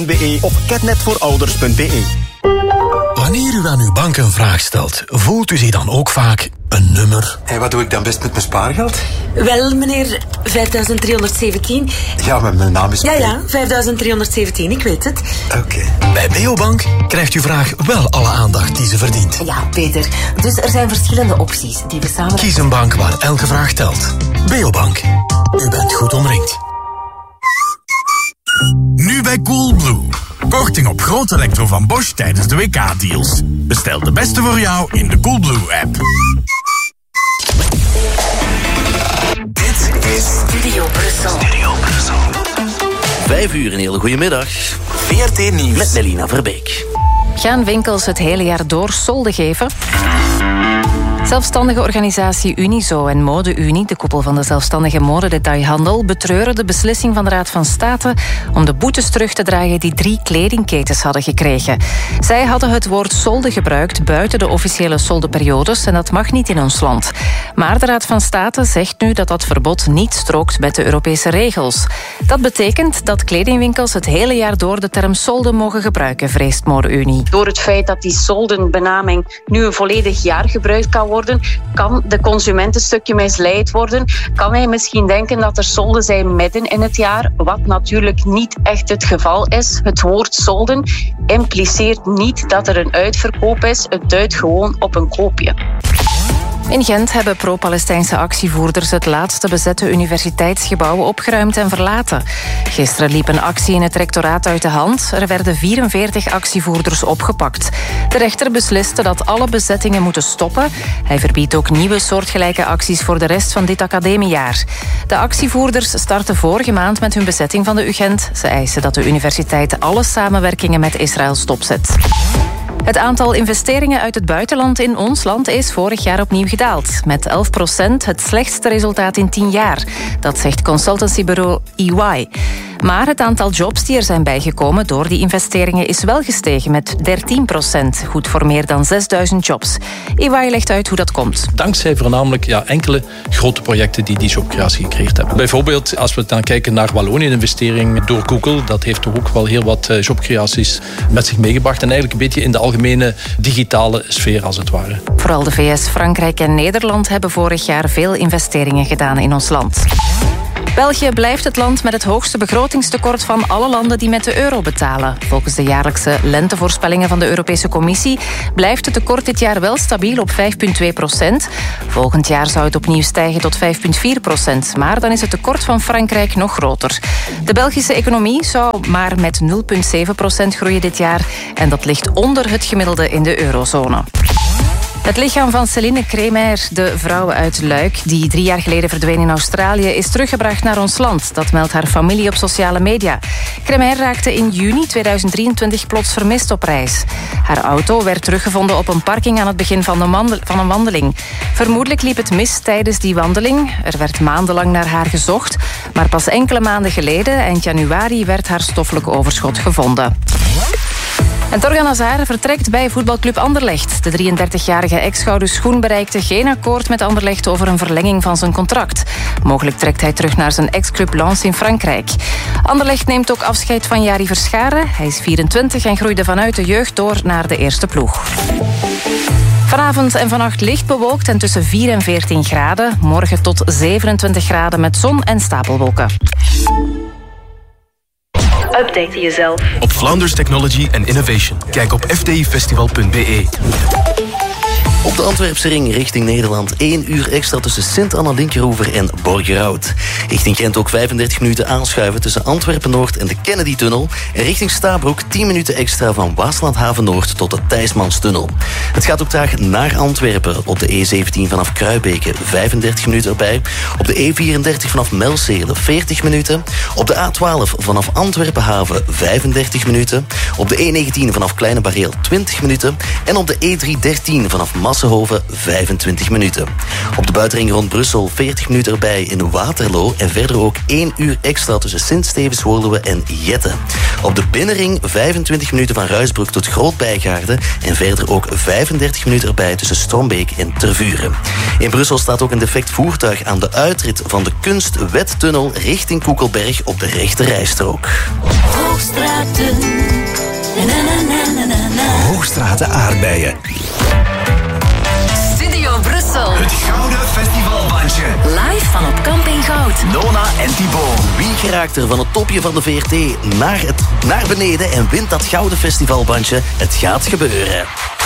of catnetvoorouders.be. Wanneer u aan uw bank een vraag stelt, voelt u zich dan ook vaak een nummer? En wat doe ik dan best met mijn spaargeld? Wel, meneer, 5317. Ja, maar mijn naam is... Ja, 5317, ik weet het. Oké. Bij Beobank krijgt uw vraag wel alle aandacht die ze verdient. Ja, Peter. Dus er zijn verschillende opties die we samen... Kies een bank waar elke vraag telt. Beobank. U bent goed omringd. Nu bij Coolblue. Korting op groot elektro van Bosch tijdens de WK-deals. Bestel de beste voor jou in de Coolblue-app. Dit is Studio Brussel. 5 uur, een hele goede middag. VRT Nieuws. Met Melina Verbeek. Gaan winkels het hele jaar door solden geven? Zelfstandige organisatie Unizo en Mode-Unie, de koepel van de zelfstandige modedetailhandel, betreuren de beslissing van de Raad van State om de boetes terug te dragen die 3 kledingketens hadden gekregen. Zij hadden het woord solde gebruikt buiten de officiële soldeperiodes en dat mag niet in ons land. Maar de Raad van State zegt nu dat dat verbod niet strookt met de Europese regels. Dat betekent dat kledingwinkels het hele jaar door de term solde mogen gebruiken, vreest Mode-Unie. Door het feit dat die soldenbenaming nu een volledig jaar gebruikt kan worden, kan de consument een stukje misleid worden. Kan hij misschien denken dat er solden zijn midden in het jaar, wat natuurlijk niet echt het geval is. Het woord solden impliceert niet dat er een uitverkoop is. Het duidt gewoon op een koopje. In Gent hebben pro-Palestijnse actievoerders het laatste bezette universiteitsgebouw opgeruimd en verlaten. Gisteren liep een actie in het rectoraat uit de hand. Er werden 44 actievoerders opgepakt. De rechter besliste dat alle bezettingen moeten stoppen. Hij verbiedt ook nieuwe soortgelijke acties voor de rest van dit academiejaar. De actievoerders startten vorige maand met hun bezetting van de UGent. Ze eisen dat de universiteit alle samenwerkingen met Israël stopzet. Het aantal investeringen uit het buitenland in ons land is vorig jaar opnieuw gedaald. Met 11%, het slechtste resultaat in 10 jaar. Dat zegt consultancybureau EY. Maar het aantal jobs die er zijn bijgekomen door die investeringen is wel gestegen met 13%. Goed voor meer dan 6000 jobs. EY legt uit hoe dat komt. Dankzij voornamelijk enkele grote projecten die jobcreatie gecreëerd hebben. Bijvoorbeeld als we dan kijken naar Wallonië, een investering door Google. Dat heeft toch ook wel heel wat jobcreaties met zich meegebracht. En eigenlijk een beetje in de algemene digitale sfeer als het ware. Vooral de VS, Frankrijk en Nederland hebben vorig jaar veel investeringen gedaan in ons land. België blijft het land met het hoogste begrotingstekort van alle landen die met de euro betalen. Volgens de jaarlijkse lentevoorspellingen van de Europese Commissie blijft het tekort dit jaar wel stabiel op 5,2%. Volgend jaar zou het opnieuw stijgen tot 5,4%. Maar dan is het tekort van Frankrijk nog groter. De Belgische economie zou maar met 0,7% groeien dit jaar. En dat ligt onder het gemiddelde in de eurozone. Het lichaam van Céline Crémer, de vrouw uit Luik, die 3 jaar geleden verdween in Australië, is teruggebracht naar ons land. Dat meldt haar familie op sociale media. Crémer raakte in juni 2023 plots vermist op reis. Haar auto werd teruggevonden op een parking aan het begin van een wandeling. Vermoedelijk liep het mis tijdens die wandeling. Er werd maandenlang naar haar gezocht. Maar pas enkele maanden geleden, eind januari, werd haar stoffelijk overschot gevonden. En Torgan Hazard vertrekt bij voetbalclub Anderlecht. De 33-jarige ex-gouden schoen bereikte geen akkoord met Anderlecht over een verlenging van zijn contract. Mogelijk trekt hij terug naar zijn ex-club Lens in Frankrijk. Anderlecht neemt ook afscheid van Jari Verscharen. Hij is 24 en groeide vanuit de jeugd door naar de eerste ploeg. Vanavond en vannacht licht bewolkt en tussen 4 en 14 graden. Morgen tot 27 graden met zon en stapelwolken. Update jezelf op Flanders Technology and Innovation. Kijk op fdifestival.be. Op de Antwerpse ring richting Nederland 1 uur extra tussen Sint-Anna-Linkeroever en Borgerhout. Richting Gent ook 35 minuten aanschuiven tussen Antwerpen-Noord en de Kennedy-tunnel. En richting Stabroek 10 minuten extra van Waaslandhaven-Noord tot de Thijsmanstunnel. Het gaat ook traag naar Antwerpen. Op de E17 vanaf Kruibeke 35 minuten erbij. Op de E34 vanaf Melzele 40 minuten. Op de A12 vanaf Antwerpen-Haven 35 minuten. Op de E19 vanaf Kleine Bareel 20 minuten. En op de E313 vanaf Massenhoven 25 minuten. Op de buitenring rond Brussel 40 minuten erbij in Waterloo en verder ook 1 uur extra tussen Sint-Stevens, Woluwe en Jette. Op de binnenring 25 minuten van Ruisbroek tot Groot-Bijgaarden en verder ook 35 minuten erbij tussen Strombeek en Tervuren. In Brussel staat ook een defect voertuig aan de uitrit van de Kunstwettunnel richting Koekelberg op de rechte rijstrook. Hoogstraten. Hoogstraten aardbeien. Studio Brussel. Het Gouden Festivalbandje. Live van op Camping Goud. Nona en Thibaut. Wie geraakt er van het topje van de VRT naar beneden en wint dat Gouden Festivalbandje? Het gaat gebeuren.